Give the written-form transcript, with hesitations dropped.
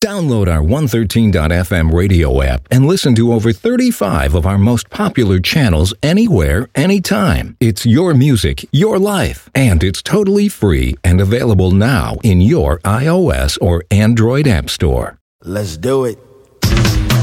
Download our 113.fm radio app and listen to over 35 of our most popular channels anywhere, anytime. It's your music, your life, and it's totally free and available now in your iOS or Android app store. Let's do it.